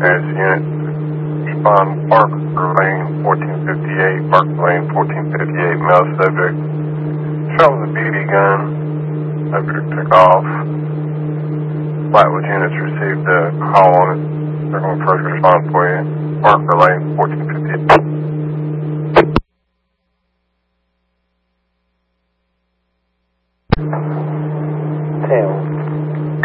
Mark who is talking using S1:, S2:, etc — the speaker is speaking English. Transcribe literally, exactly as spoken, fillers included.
S1: As unit, keep on Parker Lane fourteen fifty-eight, Parker Lane fourteen fifty-eight, male subject. Shows a B B gun. Subject took off. Flatwood units received a call on it. They're going to first respond for you. Parker Lane fourteen fifty-eight.